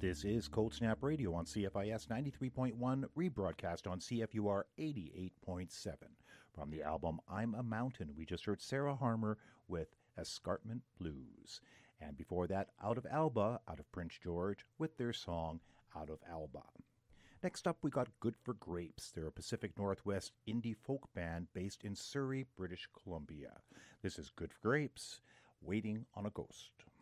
This is Cold Snap Radio on CFIS 93.1, rebroadcast on CFUR 88.7. From the album I'm a Mountain, we just heard Sarah Harmer with Escarpment Blues. And before that, Out of Alba, out of Prince George, with their song Out of Alba. Next up, we got Good for Grapes. They're a Pacific Northwest indie folk band based in Surrey, British Columbia. This is Good for Grapes, Waiting on a Ghost.